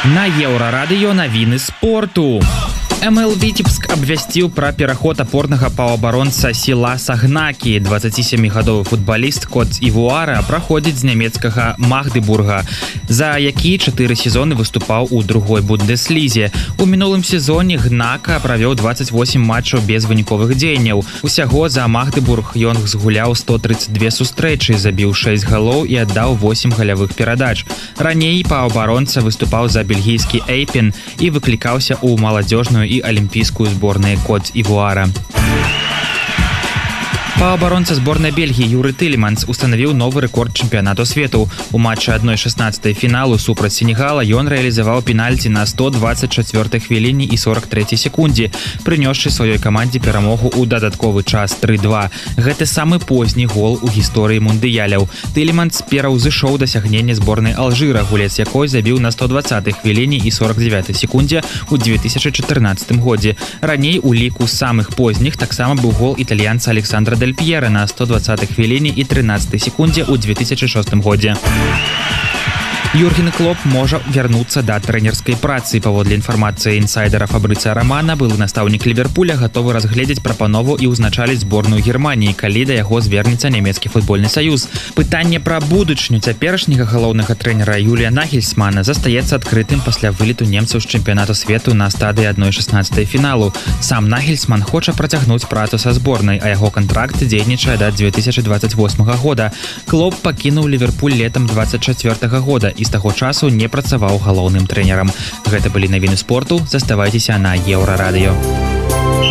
На Еўрарадыё навіны спорту. МЛ Віцебск абвясціў пра пераход апорнага паўабаронца Сіла Сагнакі. 27-гадовы футбаліст Кот Івуара праходзіць з нямецкага Магдебурга, за які 4 сезоны выступаў у другой бундеслізе. У мінулым сезоне Гнака правёў 28 матчаў без выніковых дзеянняў. Усяго за Магдебург ён згуляў 132 сустрэчы, забіў 6 галоў і аддаў 8 галявых перадач. Раней паўабаронца выступаў за бельгійскі Эйпен і выклікаўся ў маладзёжную і алімпійскую зборныя Кот Івуара. Паўабаронца зборнай Бельгіі Юры Тилеманс устанавіў новы рэкорд чэмпіянату свету. У матчы 1/16 фіналу супраць Сенегала ён рэалізаваў пенальці на 124 хвіліне і 43 секундзе, прынёсшы сваёй камандзе перамогу ў дадатковы час 3-2. Гэта самы позні гол у гісторыі мундыяляў. Тилеманс пераўзышоў дасягненне зборнай Алжыра, гулец якой забіў на 120 хвіліне і 49 секундзе ў 2014 годзе. Раней у ліку самых позніх таксама быў гол італьянца Александра Дель Пьера на 120 хвіліне і 13 секундзе ў 2006 годзе. Юрген Клоп можа вярнуцца да трэнерскай працы. Паводле інфармацыі інсайдера Фабрыцыя Рамана, былы настаўнік Ліверпуля гатовы разгледзець прапанову і ўзначаліць зборную Германіі, калі да яго звернецца нямецкі футбольны саюз. Пытанне пра будучыню цяперашняга галоўнага трэнера Юлія Нагельсмана застаецца адкрытым пасля вылету немцаў з чэмпіянату свету на стадыі 1/16 фіналу. Сам Нагельсман хоча працягнуць працу са зборнай, а яго кантракт дзейнічае да 2028 года. Клоп пакінуў Ліверпуль летам 24 года і з таго часу не працаваў галоўным трэнерам. Гэта былі навіны спорту. Заставайцеся на Еўрарадыё.